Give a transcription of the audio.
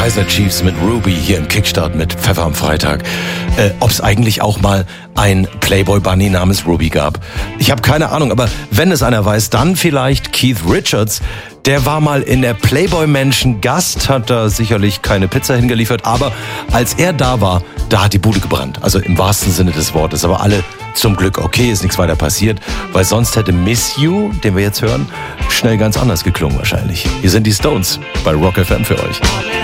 Kaiser Chiefs mit Ruby hier im Kickstart mit Pfeffer am Freitag. Ob es eigentlich auch mal ein Playboy Bunny namens Ruby gab. Ich habe keine Ahnung, aber wenn es einer weiß, dann vielleicht Keith Richards. Der war mal in der Playboy Mansion Gast, hat da sicherlich keine Pizza hingeliefert, aber als er da war, da hat die Bude gebrannt. Also im wahrsten Sinne des Wortes. Aber alle zum Glück okay, ist nichts weiter passiert, weil sonst hätte Miss You, den wir jetzt hören, schnell ganz anders geklungen wahrscheinlich. Hier sind die Stones bei Rock FM für euch.